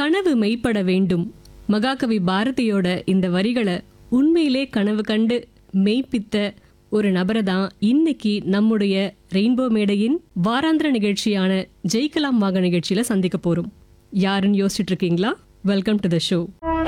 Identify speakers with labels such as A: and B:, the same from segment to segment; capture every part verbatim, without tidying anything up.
A: கனவு மெய்ப்பட வேண்டும். மகாகவி பாரதியோட இந்த வரிகளை உண்மையிலே கனவு கண்டு மெய்ப்பித்த ஒரு நபரை தான் இன்னைக்கு நம்முடைய ரெயின்போ மேடையின் வாராந்திர நிகழ்ச்சியான ஜெயிக்கலாம் வாங்க நிகழ்ச்சியில சந்திக்க போறோம். யாருன்னு யோசிச்சுட்டு இருக்கீங்களா? Welcome to the show.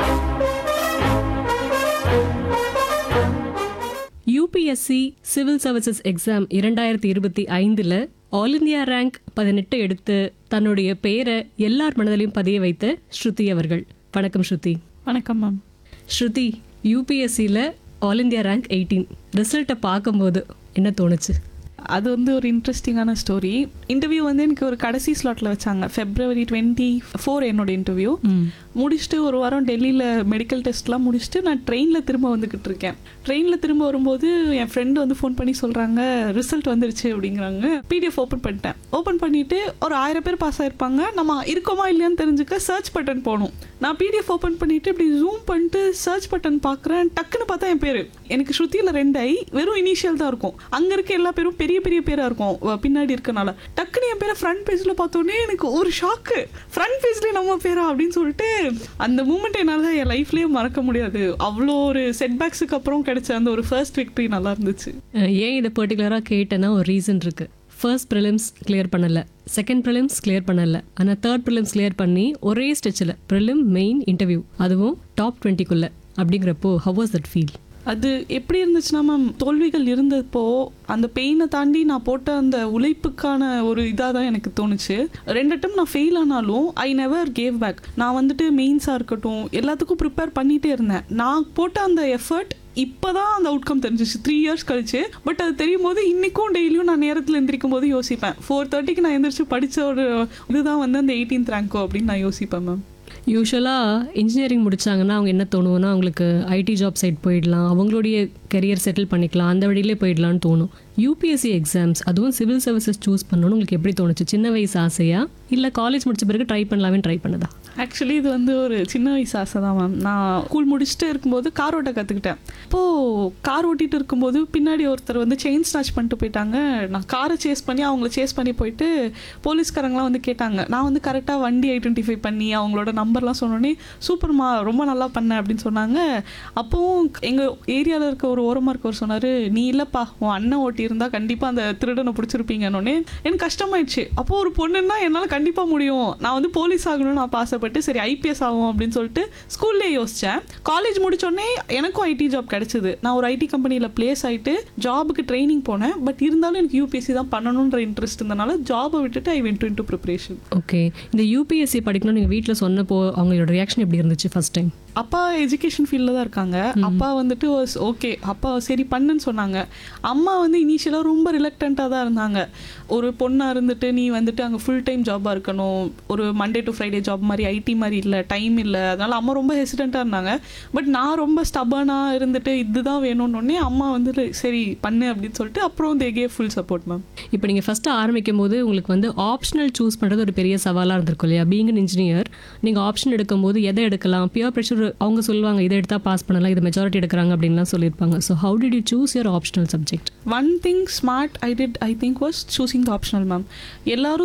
A: UPSC civil services exam இரண்டாயிரத்தி இருபத்தி ஐந்துல ஆல் இந்தியா ரேங்க் பதினெட்டு எடுத்து தன்னுடைய பெயரை எல்லார் மனதிலையும் பதிய வைத்த ஸ்ருதி அவர்கள். வணக்கம் ஸ்ருதி.
B: வணக்கம் மேம்.
A: ஸ்ருதி, யூபிஎஸ்சியில் ஆல் இந்தியா ரேங்க் எயிட்டீன் ரிசல்ட்டை பார்க்கும்போது என்ன தோணுச்சு?
B: அது வந்து ஒரு இன்ட்ரெஸ்டிங்கான ஸ்டோரி. இன்டர்வியூ வந்து எனக்கு ஒரு கடைசி ஸ்லாட்டில் வச்சாங்க. ஃபெப்ரவரி டுவெண்ட்டி ஃபோர் என்னோட இன்டர்வியூ முடிச்சுட்டு ஒரு வாரம் டெல்லியில் மெடிக்கல் டெஸ்ட்லாம் முடிச்சுட்டு நான் ட்ரெயினில் திரும்ப வந்துக்கிட்டு இருக்கேன். ட்ரெயினில் திரும்ப வரும்போது என் ஃப்ரெண்டு வந்து ஃபோன் பண்ணி சொல்கிறாங்க ரிசல்ட் வந்துருச்சு அப்படிங்கிறாங்க. பிடிஎஃப் ஓப்பன் பண்ணிட்டேன். ஓப்பன் பண்ணிவிட்டு ஒரு ஆயிரம் பேர் பாஸ் ஆகிருப்பாங்க. நம்ம இருக்கோமா இல்லையான்னு தெரிஞ்சுக்க சர்ச் பட்டன் போகணும். நான் பிடிஎஃப் ஓப்பன் பண்ணிவிட்டு இப்படி ஜூம் பண்ணிட்டு சர்ச் பட்டன் பார்க்குறேன். டக்குன்னு பார்த்தா என் பேர் எனக்கு ஸ்ருதியில் ரெண்டு ஐ வெறும் இனிஷியல் தான் இருக்கும். அங்கே இருக்க எல்லா பேரும் பெரிய பெரிய பேராக இருக்கும் பின்னாடி இருக்கனால. டக்குன்னு என் பேரை ஃப்ரண்ட் பேஜில் பார்த்தோன்னே எனக்கு ஒரு ஷாக்கு. ஃப்ரண்ட் பேஜ்லேயே நம்ம பேரா அப்படின்னு சொல்லிட்டு அந்த மூமெண்ட் என்னால் என் லைஃப்லேயே மறக்க முடியாது. அவ்வளோ ஒரு செட்பேக்ஸுக்கு அப்புறம் கிடைச்ச அந்த ஒரு ஃபர்ஸ்ட் விக்டரி நல்லா இருந்துச்சு.
A: ஏன் இதை பர்டிகுலராக கேட்டேன்னா ஒரு ரீசன் இருக்குது. ஃபர்ஸ்ட் ப்ரிலிம்ஸ் கிளியர் பண்ணலை, செகண்ட் ப்ரிலிம்ஸ் கிளியர் பண்ணலை, ஆனால் தேர்ட் ப்ரிலிம்ஸ் கிளியர் பண்ணி ஒரே ஸ்டெச்சில் ப்ரிலிம் மெயின் இன்டர்வியூ, அதுவும் டாப் டுவெண்ட்டிக்குள்ளே அப்படிங்கிறப்போ ஹவ் வாஸ் தட் ஃபீல்?
B: அது எப்படி இருந்துச்சுன்னா மேம், தோல்விகள் இருந்தப்போ அந்த பெயினை தாண்டி நான் போட்ட அந்த உழைப்புக்கான ஒரு இதாக தான் எனக்கு தோணுச்சு. ரெண்டு டைம் நான் ஃபெயில் ஆனாலும் ஐ நெவர் கேவ் பேக். நான் வந்துட்டு மெயின்ஸாக இருக்கட்டும் எல்லாத்துக்கும் ப்ரிப்பேர் பண்ணிகிட்டே இருந்தேன். நான் போட்ட அந்த எஃபர்ட் இப்போ தான் அந்த அவுட்கம் தெரிஞ்சிச்சு த்ரீ இயர்ஸ் கழிச்சு. பட் அது தெரியும் போது இன்றைக்கும் டெய்லியும் நான் நேரத்தில் எந்திரிக்கும் போது யோசிப்பேன், ஃபோர் தேர்ட்டிக்கு நான் எந்திரிச்சு படித்த ஒரு இதுதான் வந்து அந்த எயிட்டீன்த் ரேங்கோ அப்படின்னு நான் யோசிப்பேன் மேம்.
A: யூஸ்வலாக இன்ஜினியரிங் முடித்தாங்கன்னா அவங்க என்ன தோணுவோன்னா அவங்களுக்கு ஐடி ஜாப் சைட் போயிடலாம், அவங்களுடைய கெரியர் செட்டில் பண்ணிக்கலாம், அந்த வழியிலே போயிடலான்னு தோணும். யூபிஎஸ்சி எக்ஸாம்ஸ் அதுவும் சிவில் சர்வீசஸ் சூஸ் பண்ணணும்னு உங்களுக்கு எப்படி தோணுச்சு? சின்ன வயசு ஆசையா இல்லை காலேஜ் முடிச்ச பிறகு ட்ரை பண்ணலாமே ட்ரை பண்ணதா?
B: ஆக்சுவலி இது வந்து ஒரு சின்ன வயசு ஆசை தான் மேம். நான் ஸ்கூல் முடிச்சுட்டு இருக்கும்போது கார் ஓட்ட கற்றுக்கிட்டேன். இப்போது கார் ஓட்டிகிட்டு இருக்கும்போது பின்னாடி ஒருத்தர் வந்து செயின் ஸ்நாச் பண்ணிட்டு போயிட்டாங்க. நான் காரை சேஸ் பண்ணி அவங்கள சேஸ் பண்ணி போயிட்டு போலீஸ்காரங்களாம் வந்து கேட்டாங்க. நான் வந்து கரெக்டாக வண்டி ஐடென்டிஃபை பண்ணி அவங்களோட நம்பர்லாம் சொன்னோன்னே சூப்பர்மா ரொம்ப நல்லா பண்ணேன் அப்படின்னு சொன்னாங்க. அப்போவும் எங்கள் ஏரியாவில் இருக்க ஒரு ஓரமாக இருக்கவர் சொன்னார், நீ இல்லைப்பா உன் அண்ணன் ஓட்டி இருந்தால் கண்டிப்பாக அந்த திருடனை பிடிச்சிருப்பீங்கன்னொன்னே எனக்கு கஷ்டமாயிடுச்சு. அப்போது ஒரு பொண்ணுன்னா என்னால் கண்டிப்பாக முடியும், நான் வந்து போலீஸ் ஆகணும்னு நான் ஆசைப்பட்டு சரி ஐபிஎஸ் ஆகும் அப்படின்னு சொல்லிட்டு ஸ்கூல்லே யோசித்தேன். காலேஜ் முடிச்சோடனே எனக்கும் ஐடி ஜாப் கிடைச்சிது. நான் ஒரு ஐடி கம்பெனியில் பிளேஸ் ஆகிட்டு ஜாபுக்கு ட்ரைனிங் போனேன். பட் இருந்தாலும் எனக்கு யூபிஎஸ்சி தான் பண்ணணுன்ற இன்ட்ரெஸ்ட் இருந்தனால ஜாபை விட்டுட்டு I went into preparation.
A: Okay, இந்த யூபிஎஸ்சி படிக்கணும்னு நீங்கள் வீட்டில் சொன்னப்போ அவங்களோட ரியாக்ஷன் எப்படி இருந்துச்சு ஃபர்ஸ்ட் டைம்?
B: அப்பா எஜுகேஷன் ஃபீல்டில் தான் இருக்காங்க. அப்பா வந்துட்டு ஓகே அப்பா சரி பண்ணுன்னு சொன்னாங்க. அம்மா வந்து இனிஷியலாக ரொம்ப ரிலக்டண்ட்டாக தான் இருந்தாங்க. ஒரு பொண்ணாக இருந்துட்டு நீ வந்துட்டு அங்கே ஃபுல் டைம் ஜாபாக இருக்கணும், ஒரு மண்டே டு ஃப்ரைடே ஜாப் மாதிரி ஐடி மாதிரி இல்லை, டைம் இல்லை, அதனால் அம்மா ரொம்ப ஹெசிடெண்ட்டாக இருந்தாங்க. பட் நான் ரொம்ப ஸ்டபனாக இருந்துட்டு இதுதான் வேணும்னோடனே அம்மா வந்து சரி பண்ணு அப்படின்னு சொல்லிட்டு அப்புறம் they gave full support ma'am.
A: இப்போ நீங்கள் ஃபஸ்ட்டு ஆரம்பிக்கும் போது உங்களுக்கு வந்து ஆப்ஷனல் சூஸ் பண்ணுறது ஒரு பெரிய சவாலாக இருந்திருக்கும் இல்லையா? பீங் அன் இன்ஜினியர் நீங்கள் ஆப்ஷன் எடுக்கும்போது எதை எடுக்கலாம்? பியர் ப்ரெஷர் அவங்க சொல்லுவாங்க இதை எடுத்தால் பாஸ் பண்ணலாம், இதை மெஜாரிட்டி எடுக்கிறாங்க அப்படின்லாம் சொல்லியிருப்பாங்க. So how did you choose your optional subject?
B: One thing smart I did I think was choosing the optional ma'am. எல்லாரும்